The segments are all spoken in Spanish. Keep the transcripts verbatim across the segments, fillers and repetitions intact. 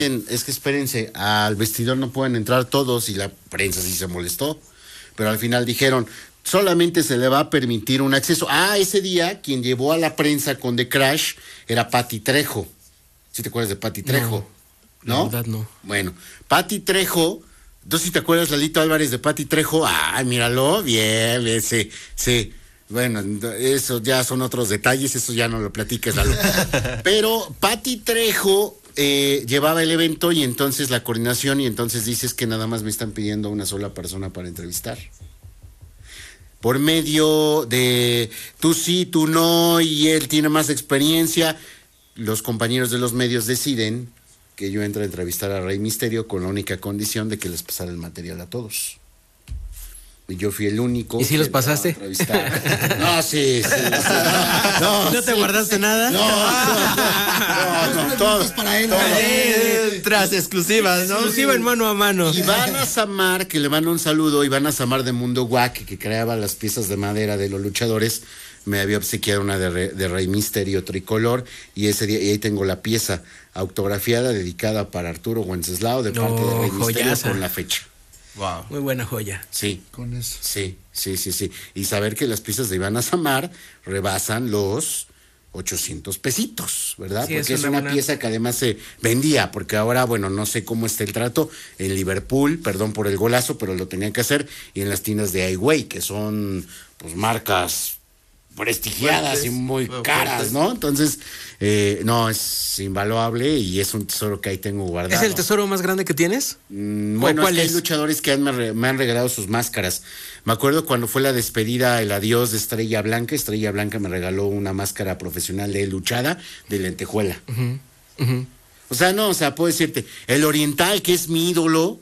es que espérense, al vestidor no pueden entrar todos y la prensa sí se molestó, pero al final dijeron, solamente se le va a permitir un acceso. Ah, ese día quien llevó a la prensa con The Crash era Pati Trejo. ¿Sí te acuerdas de Pati Trejo? No, ¿No? la verdad no. Bueno, Pati Trejo, ¿tú sí te acuerdas, Lalito Álvarez, de Pati Trejo? Ay, míralo, bien, bien, sí, sí. Bueno, eso ya son otros detalles, eso ya no lo platiques, Lalo. Pero Pati Trejo eh, llevaba el evento y entonces la coordinación y entonces dices que nada más me están pidiendo una sola persona para entrevistar. Por medio de tú sí, tú no, y él tiene más experiencia, los compañeros de los medios deciden que yo entre a entrevistar a Rey Misterio con la única condición de que les pasara el material a todos. Y yo fui el único. ¿Y si los pasaste? No, sí, sí. sí. No, ¿No te sí, guardaste sí. nada? No, no, no, no todo. Para él. todo. Eh, Tras exclusivas, ¿no? Exclusiva en mano a mano. Ivana Samar, que le mando un saludo, Ivana Samar de Mundo Guac, que creaba las piezas de madera de los luchadores, me había obsequiado una de, Re, de Rey Misterio tricolor, y ese día, y ahí tengo la pieza autografiada dedicada para Arturo Wenceslao de parte No, de Rey Misterio joyaza. con la fecha. Wow. Muy buena joya. Sí. Con eso. Sí, sí, sí, sí. Y saber que las piezas de Ivana Samar rebasan los ochocientos pesitos, ¿verdad? Sí, porque es es una una buena... pieza que además se vendía, porque ahora, bueno, no sé cómo está el trato en Liverpool, perdón por el golazo, pero lo tenían que hacer, y en las tiendas de Highway, que son, pues, marcas prestigiadas Fuertes, y muy fuertes. caras, ¿no? Entonces, eh, no, es invaluable y es un tesoro que ahí tengo guardado. ¿Es el tesoro más grande que tienes? Mm, bueno, ¿Cuál es que hay es? luchadores que han, me, re- me han regalado sus máscaras. Me acuerdo cuando fue la despedida, el adiós de Estrella Blanca. Estrella Blanca me regaló una máscara profesional de luchada de lentejuela. Uh-huh, uh-huh. O sea, no, o sea, puedo decirte, el Oriental, que es mi ídolo,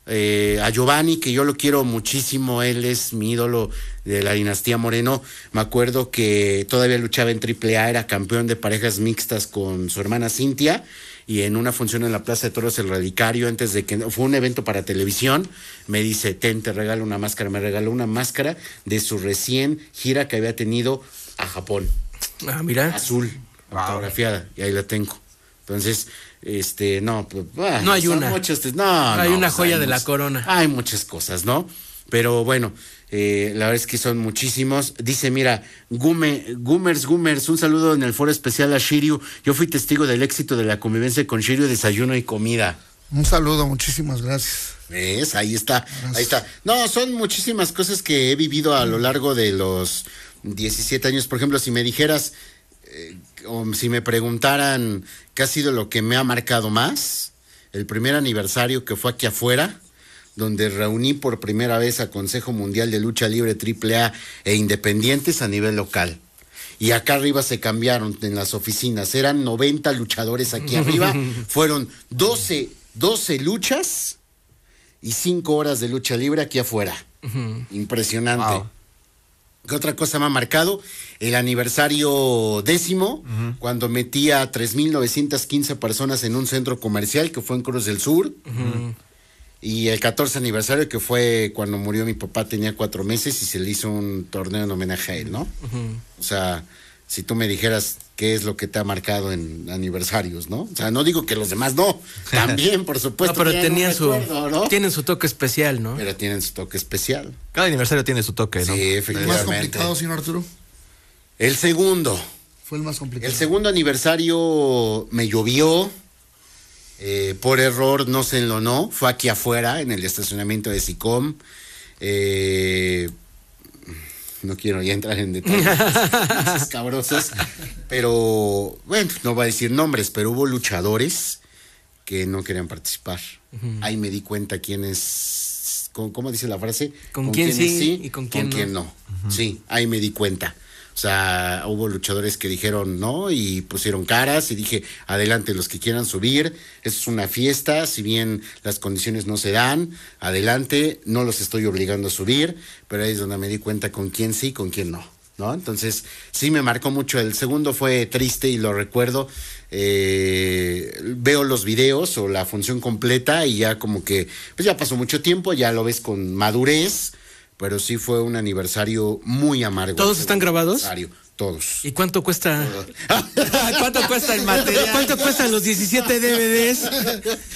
eh, a Giovanni, que yo lo quiero muchísimo, él es mi ídolo de la dinastía Moreno. Me acuerdo que todavía luchaba en triple A, era campeón de parejas mixtas con su hermana Cintia, y en una función en la Plaza de Toros El Relicario, antes de que fue un evento para televisión, me dice, ten, te regalo una máscara. Me regaló una máscara de su recién gira que había tenido a Japón, Ah, mira. azul, Wow. autografiada, y ahí la tengo. Entonces, este, no, pues, ah, No hay son una. muchos, no, Hay no, una pues, joya hay de la muchas- corona. Hay muchas cosas, ¿no? Pero bueno, eh, la verdad es que son muchísimos. Dice, mira, Gume, Gumers, Gumers, un saludo en el foro especial a Shiryu. Yo fui testigo del éxito de la convivencia con Shiryu, desayuno y comida. Un saludo, muchísimas gracias. ¿Ves? Ahí está, ahí está. No, son muchísimas cosas que he vivido a lo largo de los diecisiete años. Por ejemplo, si me dijeras, eh, o si me preguntaran qué ha sido lo que me ha marcado más, el primer aniversario que fue aquí afuera, donde reuní por primera vez a Consejo Mundial de Lucha Libre triple A e independientes a nivel local. Y acá arriba se cambiaron en las oficinas, eran noventa luchadores aquí arriba, fueron doce, doce luchas y cinco horas de lucha libre aquí afuera. Uh-huh. Impresionante. Wow. ¿Qué otra cosa me ha marcado? El aniversario décimo, uh-huh. cuando metí a tres mil novecientas quince personas en un centro comercial que fue en Cruz del Sur. Uh-huh. Y el catorce aniversario, que fue cuando murió mi papá, tenía cuatro meses y se le hizo un torneo en homenaje a él, ¿no? Uh-huh. O sea, si tú me dijeras qué es lo que te ha marcado en aniversarios, ¿no? O sea, no digo que los demás no, también, por supuesto. No, pero tienen un tenían su, recuerdo, ¿no? tienen su toque especial, ¿no? Pero tienen su toque especial. Cada aniversario tiene su toque, ¿no? Sí, ¿El más efectivamente. complicado, señor Arturo? El segundo. Fue el más complicado. El segundo aniversario me llovió. Eh, por error, no se enlonó. Fue aquí afuera, en el estacionamiento de SICOM. Eh, no quiero ya entrar en detalles escabrosos. Pero, bueno, no voy a decir nombres, pero hubo luchadores que no querían participar. Uh-huh. Ahí me di cuenta quiénes, ¿cómo, cómo dice la frase? ¿Con, ¿Con quién sí, sí y con quién con no? no. Uh-huh. Sí, ahí me di cuenta. O sea, hubo luchadores que dijeron no y pusieron caras y dije, adelante los que quieran subir, esto es una fiesta, si bien las condiciones no se dan, adelante, no los estoy obligando a subir, pero ahí es donde me di cuenta con quién sí, con quién no, ¿no? Entonces, sí me marcó mucho. El segundo fue triste y lo recuerdo, eh, veo los videos o la función completa y ya como que, pues ya pasó mucho tiempo, ya lo ves con madurez. Pero sí fue un aniversario muy amargo. ¿Todos están grabados? Todos. ¿Y cuánto cuesta? ¿Cuánto cuesta el material? ¿Cuánto cuestan los diecisiete D V Ds?